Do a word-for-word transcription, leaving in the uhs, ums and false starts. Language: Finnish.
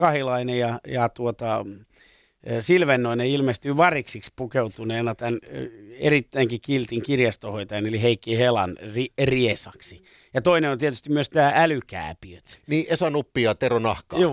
Kahilainen ja, ja tuota, Silvennoinen ilmestyy variksiksi pukeutuneena tämän erittäinkin kiltin kirjastonhoitajan, eli Heikki Helan ri- riesaksi. Ja toinen on tietysti myös tämä älykääpiöt. Niin, Esa Nuppi ja Tero Nahka. Joo.